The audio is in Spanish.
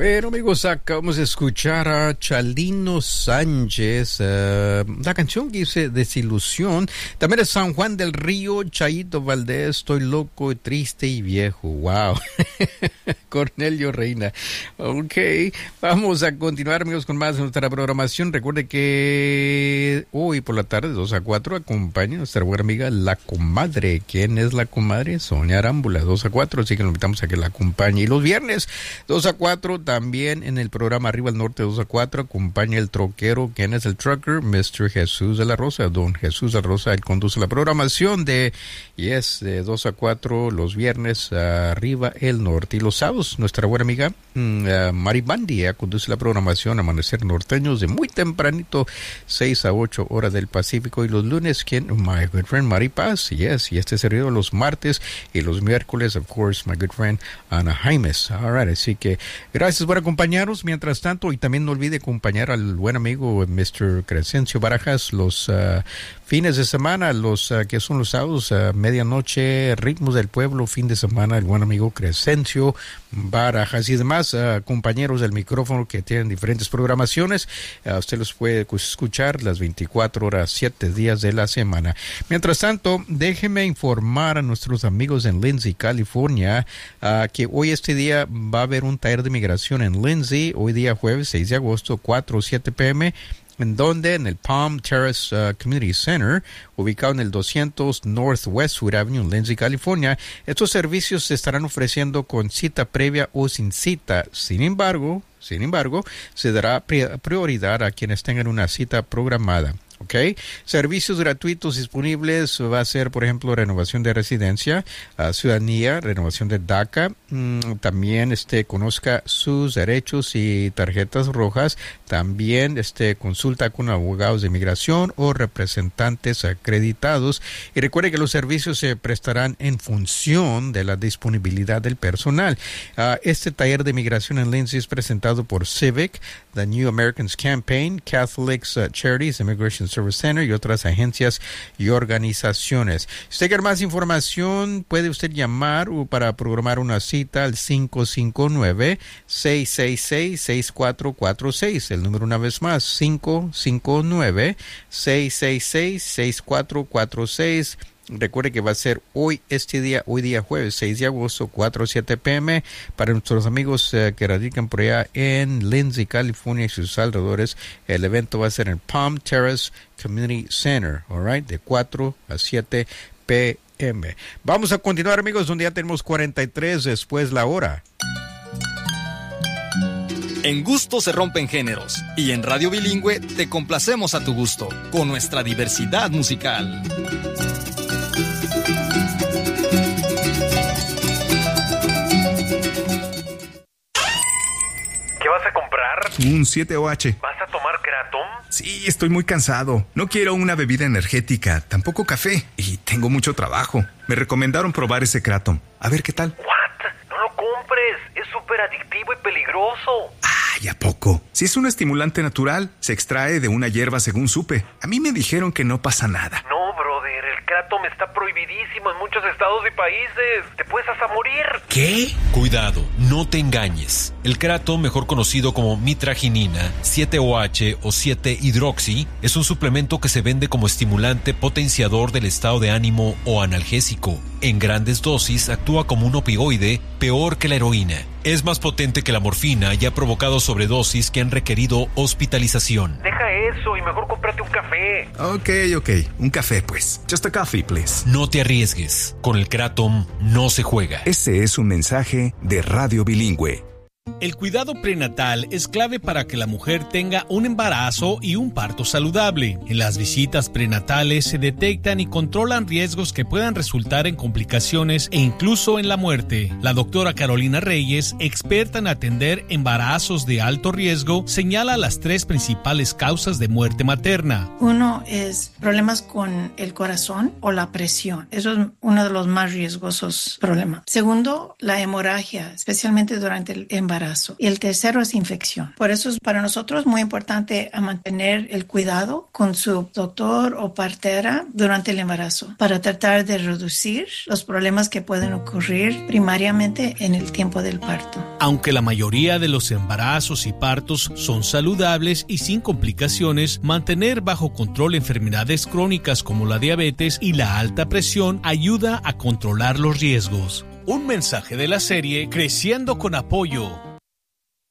Bueno, amigos, acabamos de escuchar a Chalino Sánchez, la canción que dice Desilusión. También es San Juan del Río, Chayito Valdés, Estoy loco, triste y viejo. Wow. Cornelio Reina. Ok, vamos a continuar, amigos, con más de nuestra programación. Recuerde que hoy por la tarde, 2 a 4, acompaña a nuestra buena amiga La Comadre. ¿Quién es La Comadre? Sonia Arámbula, 2 a 4, así que lo invitamos a que la acompañe. Y los viernes, 2 a 4, también en el programa Arriba al Norte, 2 a 4, acompaña el troquero. ¿Quién es el trucker? Mr. Jesús de la Rosa. Don Jesús de la Rosa, él conduce la programación de 2 a 4 los viernes, Arriba el Norte. Y los sábados, nuestra buena amiga Mari Bandi conduce la programación Amanecer Norteños de muy tempranito, 6 a 8 horas del Pacífico. Y los lunes, ¿quién? My good friend Mari Paz. Y este servidor los martes y los miércoles, of course, my good friend Ana Jaimes. All right, así que gracias por acompañarnos. Mientras tanto, y también no olvide acompañar al buen amigo Mr. Crescencio Barajas los fines de semana, que son los sábados, medianoche, ritmos del pueblo, fin de semana, el buen amigo Crescencio Barajas y demás compañeros del micrófono que tienen diferentes programaciones. Usted los puede escuchar las 24 horas, 7 días de la semana. Mientras tanto, déjeme informar a nuestros amigos en Lindsay, California, que hoy este día va a haber un taller de migración en Lindsay, hoy día jueves 6 de agosto, 4 o 7 p.m., en donde en el Palm Terrace Community Center, ubicado en el 200 North Westwood Avenue en Lindsay, California. Estos servicios se estarán ofreciendo con cita previa o sin cita. Sin embargo, se dará prioridad a quienes tengan una cita programada. Okay. Servicios gratuitos disponibles va a ser, por ejemplo, renovación de residencia, ciudadanía, renovación de DACA, también conozca sus derechos y tarjetas rojas, también consulta con abogados de inmigración o representantes acreditados. Y recuerde que los servicios se prestarán en función de la disponibilidad del personal. Este taller de migración en Lindsay es presentado por Civic, The New Americans Campaign, Catholics Charities, Immigration Service Center y otras agencias y organizaciones. Si usted quiere más información, puede usted llamar para programar una cita al 559-666-6446. El número una vez más, 559-666-6446. Recuerde que va a ser hoy día jueves 6 de agosto, 4 o 7 p.m. Para nuestros amigos que radican por allá en Lindsay, California y sus alrededores. El evento va a ser en Palm Terrace Community Center, all right, de 4 a 7 p.m. Vamos a continuar, amigos, donde ya tenemos 43 después la hora. En gusto se rompen géneros, y en Radio Bilingüe te complacemos a tu gusto, con nuestra diversidad musical. ¿Qué vas a comprar? Un 7OH. ¿Vas a tomar Kratom? Sí, estoy muy cansado. No quiero una bebida energética, tampoco café. Y tengo mucho trabajo. Me recomendaron probar ese Kratom. A ver qué tal. ¿What? No lo compres. Es súper adictivo y peligroso. Ay, ¿a poco? Si es un estimulante natural, se extrae de una hierba según supe. A mí me dijeron que no pasa nada. No, brother. El Kratom está prohibidísimo en muchos estados y países. Te puedes hasta morir. ¿Qué? Cuidado, no te engañes. El Kratom, mejor conocido como mitraginina, 7OH o 7-hidroxi, es un suplemento que se vende como estimulante potenciador del estado de ánimo o analgésico. En grandes dosis actúa como un opioide, peor que la heroína. Es más potente que la morfina y ha provocado sobredosis que han requerido hospitalización. Deja eso y mejor cómprate un café. Ok. Un café, pues. Just a coffee, please. No te arriesgues. Con el Kratom no se juega. Ese es un mensaje de Radio Bilingüe. El cuidado prenatal es clave para que la mujer tenga un embarazo y un parto saludable. En las visitas prenatales se detectan y controlan riesgos que puedan resultar en complicaciones e incluso en la muerte. La doctora Carolina Reyes, experta en atender embarazos de alto riesgo, señala las 3 principales causas de muerte materna. Uno es problemas con el corazón o la presión. Eso es uno de los más riesgosos problemas. Segundo, la hemorragia, especialmente durante el embarazo. embarazo. Y el tercero es infección. Por eso es para nosotros muy importante mantener el cuidado con su doctor o partera durante el embarazo para tratar de reducir los problemas que pueden ocurrir primariamente en el tiempo del parto. Aunque la mayoría de los embarazos y partos son saludables y sin complicaciones, mantener bajo control enfermedades crónicas como la diabetes y la alta presión ayuda a controlar los riesgos. Un mensaje de la serie Creciendo con Apoyo.